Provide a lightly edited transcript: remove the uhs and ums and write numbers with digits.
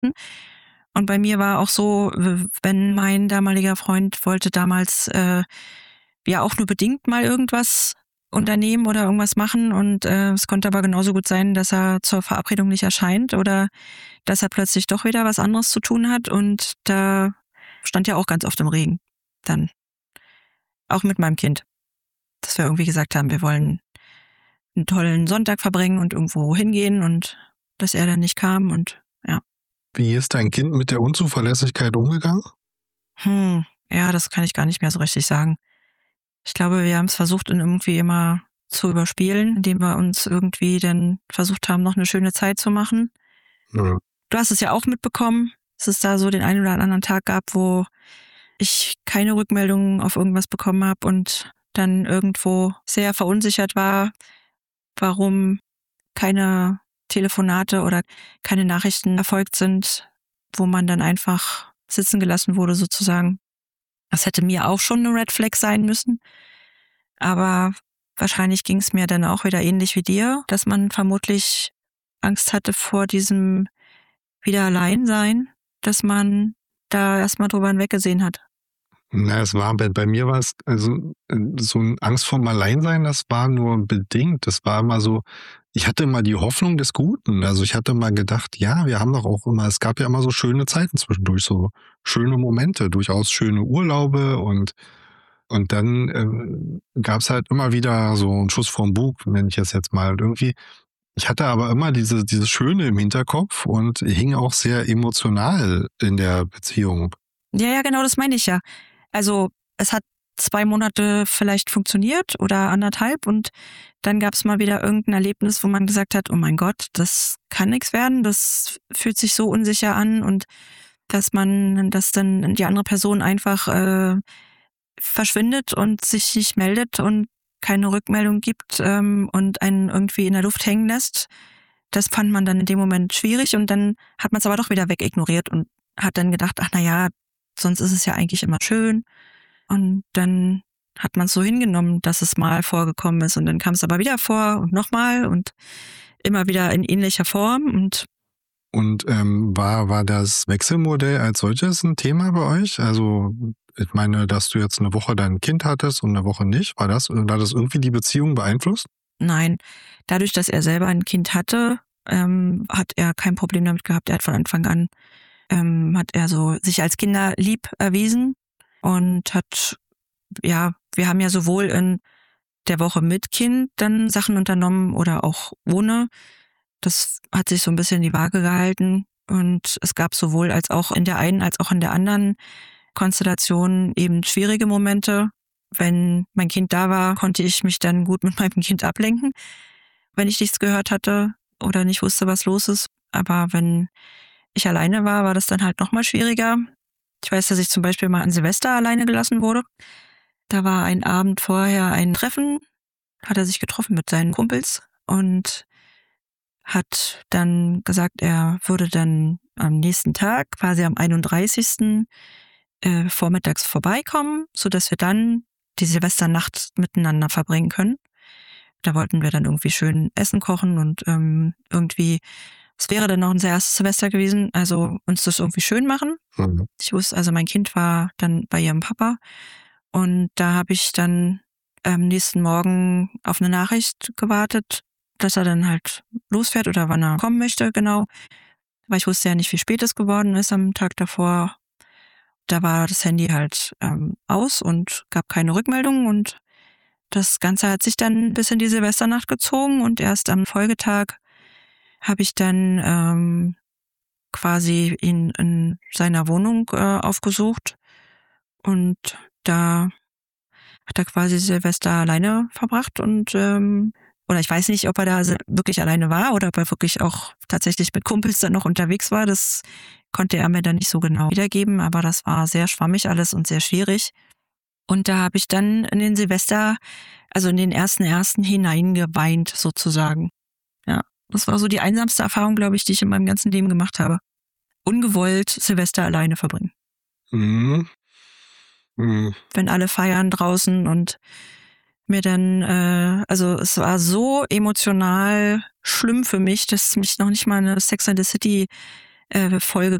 Und bei mir war auch so, wenn mein damaliger Freund wollte damals ja auch nur bedingt mal irgendwas unternehmen oder irgendwas machen und es konnte aber genauso gut sein, dass er zur Verabredung nicht erscheint oder dass er plötzlich doch wieder was anderes zu tun hat und da stand ja auch ganz oft im Regen. Dann auch mit meinem Kind, dass wir irgendwie gesagt haben, wir wollen einen tollen Sonntag verbringen und irgendwo hingehen und dass er dann nicht kam und ja. Wie ist dein Kind mit der Unzuverlässigkeit umgegangen? Ja, das kann ich gar nicht mehr so richtig sagen. Ich glaube, wir haben es versucht, ihn irgendwie immer zu überspielen, indem wir uns irgendwie dann versucht haben, noch eine schöne Zeit zu machen. Ja. Du hast es ja auch mitbekommen, dass es da so den einen oder anderen Tag gab, wo ich keine Rückmeldungen auf irgendwas bekommen habe und dann irgendwo sehr verunsichert war, warum keine Telefonate oder keine Nachrichten erfolgt sind, wo man dann einfach sitzen gelassen wurde sozusagen. Das hätte mir auch schon eine Red Flag sein müssen. Aber wahrscheinlich ging es mir dann auch wieder ähnlich wie dir, dass man vermutlich Angst hatte vor diesem wieder allein sein, dass man da erstmal drüber hinweggesehen hat. Na, es war bei mir war es, also so eine Angst vorm Alleinsein, das war nur bedingt. Das war immer so, ich hatte immer die Hoffnung des Guten. Also ich hatte mal gedacht, ja, wir haben doch auch immer, es gab ja immer so schöne Zeiten zwischendurch, so schöne Momente, durchaus schöne Urlaube und dann gab es halt immer wieder so einen Schuss vorm Bug, nenne ich es jetzt mal. Und irgendwie, ich hatte aber immer dieses Schöne im Hinterkopf und hing auch sehr emotional in der Beziehung. Ja, genau, das meine ich ja. Also es hat 2 Monate vielleicht funktioniert oder 1,5 und dann gab es mal wieder irgendein Erlebnis, wo man gesagt hat, oh mein Gott, das kann nichts werden, das fühlt sich so unsicher an und dass dann die andere Person einfach verschwindet und sich nicht meldet und keine Rückmeldung gibt und einen irgendwie in der Luft hängen lässt. Das fand man dann in dem Moment schwierig und dann hat man es aber doch wieder wegignoriert und hat dann gedacht, ach naja, sonst ist es ja eigentlich immer schön. Und dann hat man es so hingenommen, dass es mal vorgekommen ist und dann kam es aber wieder vor und nochmal und immer wieder in ähnlicher Form und Und war das Wechselmodell als solches ein Thema bei euch? Also ich meine, dass du jetzt eine Woche dein Kind hattest und eine Woche nicht, war das irgendwie die Beziehung beeinflusst? nein, dadurch, dass er selber ein Kind hatte, hat er kein Problem damit gehabt. Er hat von Anfang an hat er so sich als kinderlieb erwiesen und hat, ja, wir haben ja sowohl in der Woche mit Kind dann Sachen unternommen oder auch ohne. Das hat sich so ein bisschen die Waage gehalten und es gab sowohl als auch in der einen als auch in der anderen Konstellation eben schwierige Momente. Wenn mein Kind da war, konnte ich mich dann gut mit meinem Kind ablenken, wenn ich nichts gehört hatte oder nicht wusste, was los ist. Aber wenn ich alleine war, war das dann halt noch mal schwieriger. Ich weiß, dass ich zum Beispiel mal an Silvester alleine gelassen wurde. Da war ein Abend vorher ein Treffen, hat er sich getroffen mit seinen Kumpels und hat dann gesagt, er würde dann am nächsten Tag, quasi am 31. Vormittags vorbeikommen, sodass wir dann die Silvesternacht miteinander verbringen können. Da wollten wir dann irgendwie schön Essen kochen und irgendwie, es wäre dann noch unser erstes Silvester gewesen, also uns das irgendwie schön machen. Mhm. Ich wusste, also mein Kind war dann bei ihrem Papa und da habe ich dann am nächsten Morgen auf eine Nachricht gewartet, dass er dann halt losfährt oder wann er kommen möchte, genau. Weil ich wusste ja nicht, wie spät es geworden ist am Tag davor. Da war das Handy halt aus und gab keine Rückmeldung und das Ganze hat sich dann bis in die Silvesternacht gezogen und erst am Folgetag habe ich dann quasi ihn in seiner Wohnung aufgesucht und da hat er quasi Silvester alleine verbracht und oder ich weiß nicht, ob er da wirklich alleine war oder ob er wirklich auch tatsächlich mit Kumpels dann noch unterwegs war. Das konnte er mir dann nicht so genau wiedergeben, aber das war sehr schwammig alles und sehr schwierig. Und da habe ich dann in den Silvester, also in den ersten hineingeweint sozusagen. Ja, das war so die einsamste Erfahrung, glaube ich, die ich in meinem ganzen Leben gemacht habe. Ungewollt Silvester alleine verbringen. Mhm. Mhm. Wenn alle feiern draußen und mir dann, also es war so emotional schlimm für mich, dass mich noch nicht mal eine Sex and the City Folge